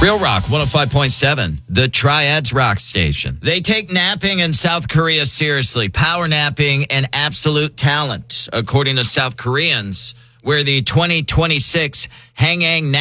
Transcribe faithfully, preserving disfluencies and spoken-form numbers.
Real Rock one oh five point seven, the Triads Rock Station. They take napping in South Korea seriously. Power napping and absolute talent, according to South Koreans, where the twenty twenty-six Hangang Nap